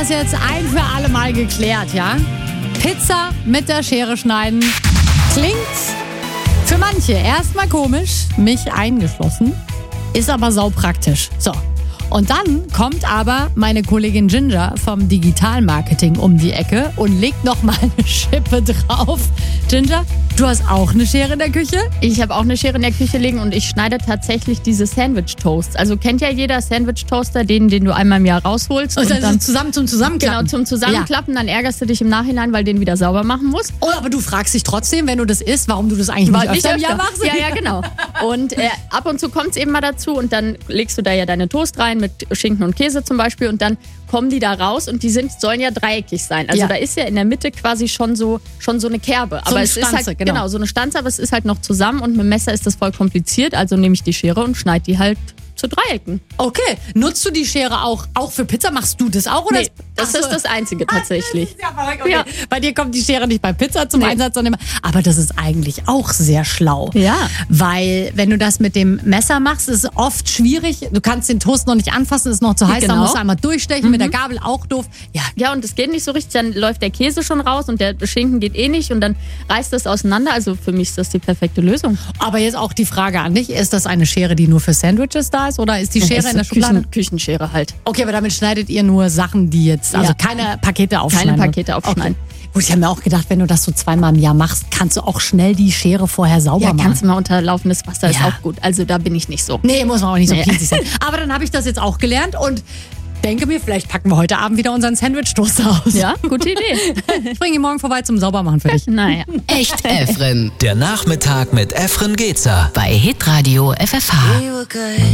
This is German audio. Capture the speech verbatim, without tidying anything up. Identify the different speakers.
Speaker 1: das jetzt ein für alle Mal geklärt, ja? Pizza mit der Schere schneiden klingt für manche erstmal komisch, mich eingeschlossen, ist aber saupraktisch. So. Und dann kommt aber meine Kollegin Ginger vom Digitalmarketing um die Ecke und legt nochmal eine Schippe drauf. Ginger, du hast auch eine Schere in der Küche?
Speaker 2: Ich habe auch eine Schere in der Küche liegen und ich schneide tatsächlich diese Sandwich-Toasts. Also kennt ja jeder Sandwich-Toaster, den, den du einmal im Jahr rausholst.
Speaker 1: Und,
Speaker 2: und
Speaker 1: dann,
Speaker 2: dann
Speaker 1: zusammen zum Zusammenklappen.
Speaker 2: Genau, zum Zusammenklappen. Ja. Dann ärgerst du dich im Nachhinein, weil den wieder sauber machen musst.
Speaker 1: Oh, aber du fragst dich trotzdem, wenn du das isst, warum du das eigentlich nicht, nicht öfter im Jahr machst.
Speaker 2: Ja, ja, genau. Und äh, ab und zu kommt es eben mal dazu und dann legst du da ja deine Toast rein mit Schinken und Käse zum Beispiel und dann kommen die da raus und die sind, sollen ja dreieckig sein. Also ja. Da ist ja in der Mitte quasi schon so, schon so eine Kerbe.
Speaker 1: So
Speaker 2: aber
Speaker 1: eine
Speaker 2: es
Speaker 1: Stanze,
Speaker 2: ist halt,
Speaker 1: genau.
Speaker 2: genau, so eine Stanze, aber es ist halt noch zusammen und mit dem Messer ist das voll kompliziert. Also nehme ich die Schere und schneide die halt zu Dreiecken.
Speaker 1: Okay, nutzt du die Schere auch, auch für Pizza? Machst du das auch? Oder
Speaker 2: nee, das so. ist das Einzige tatsächlich.
Speaker 1: Ah, das ist ja verrückt. Okay. Ja. Bei dir kommt die Schere nicht bei Pizza zum nee. Einsatz, sondern immer. Aber das ist eigentlich auch sehr schlau.
Speaker 2: Ja.
Speaker 1: Weil, wenn du das mit dem Messer machst, ist es oft schwierig. Du kannst den Toast noch nicht anfassen, ist noch zu heiß,
Speaker 2: genau.
Speaker 1: dann musst du einmal durchstechen, mhm. mit der Gabel auch doof.
Speaker 2: Ja. ja, und es geht nicht so richtig, dann läuft der Käse schon raus und der Schinken geht eh nicht und dann reißt das auseinander. Also für mich ist das die perfekte Lösung.
Speaker 1: Aber jetzt auch die Frage an dich, ist das eine Schere, die nur für Sandwiches da ist oder ist die Schere in der Schublade?
Speaker 2: Küchen, Küchenschere halt.
Speaker 1: Okay, aber damit schneidet ihr nur Sachen, die jetzt, also ja. keine Pakete aufschneiden.
Speaker 2: Keine Pakete aufschneiden.
Speaker 1: Okay. Gut, ich habe mir auch gedacht, wenn du das so zweimal im Jahr machst, kannst du auch schnell die Schere vorher sauber
Speaker 2: ja,
Speaker 1: machen.
Speaker 2: Ja, kannst du mal unter laufendes Wasser,
Speaker 1: ja.
Speaker 2: ist auch gut. Also da bin ich nicht so.
Speaker 1: Nee, muss man auch nicht so
Speaker 2: nee.
Speaker 1: pinzig sein. Aber dann habe ich das jetzt auch gelernt und denke mir, vielleicht packen wir heute Abend wieder unseren Sandwich-Toaster aus.
Speaker 2: Ja, gute Idee.
Speaker 1: Ich bringe ihn morgen vorbei zum Saubermachen für dich.
Speaker 2: Naja.
Speaker 3: Echt Efren. Der Nachmittag mit Efren Gezer.
Speaker 4: Bei Hitradio F F H.